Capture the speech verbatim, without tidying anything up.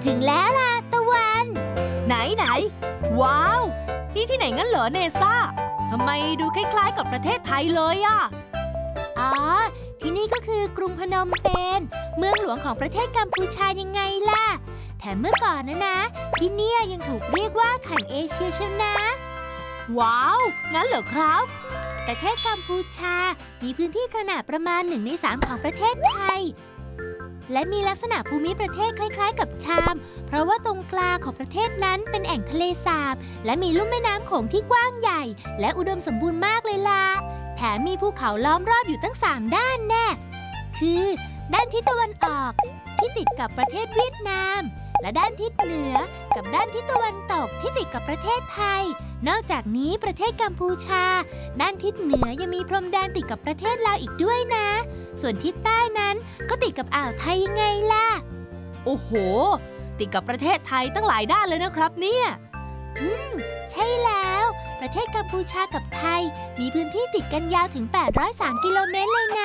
ถึงแล้วล่ะตะวันไหนไหนว้าวนี่ที่ไหนงั้นเหรอเนซ่าทำไมดูคล้ายๆกับประเทศไทยเลยอะอ๋อที่นี่ก็คือกรุงพนมเปญเมืองหลวงของประเทศกัมพูชายังไงล่ะแถมเมื่อก่อนนะนะที่เนี่ยยังถูกเรียกว่าแข่งเอเชียเชียวนะว้าวงั้นเหรอครับประเทศกัมพูชามีพื้นที่ขนาดประมาณหนึ่งในสามของประเทศไทยและมีลักษณะภูมิประเทศคล้ายๆกับชามเพราะว่าตรงกลางของประเทศนั้นเป็นแอ่งทะเลสาบและมีลุ่มแม่น้ำโขงที่กว้างใหญ่และอุดมสมบูรณ์มากเลยล่ะแถมมีภูเขาล้อมรอบอยู่ตั้งสามด้านแน่คือด้านทิศตะวันออกที่ติดกับประเทศเวียดนามและด้านทิศเหนือกับด้านทิศตะวันตกที่ติดกับประเทศไทยนอกจากนี้ประเทศกัมพูชาด้านทิศเหนือยังมีพรมแดนติดกับประเทศลาวอีกด้วยนะส่วนทิศใต้นั้นก็ติดกับอ่าวไทยยังไงล่ะโอ้โหติดกับประเทศไทยตั้งหลายด้านเลยนะครับเนี่ยอืมใช่แล้วประเทศกัมพูชากับไทยมีพื้นที่ติดกันยาวถึงแปดร้อยสามกิโลเมตรเลยนะ